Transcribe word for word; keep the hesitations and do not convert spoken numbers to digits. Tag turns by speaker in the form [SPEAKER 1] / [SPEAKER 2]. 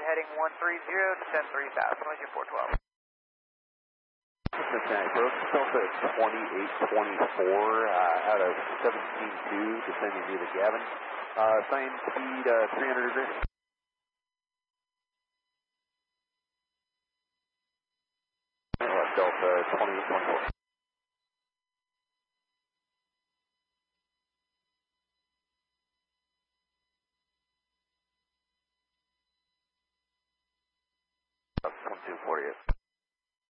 [SPEAKER 1] heading one three zero, descend three thousand, wind four twelve.
[SPEAKER 2] Cincinnati approach, Delta twenty-eight twenty-four, uh, out of seventeen two, descending near the Gavin. Uh, sign speed uh, three hundred degrees. Uh, Delta twenty-eight twenty-four. Come to forty-eight.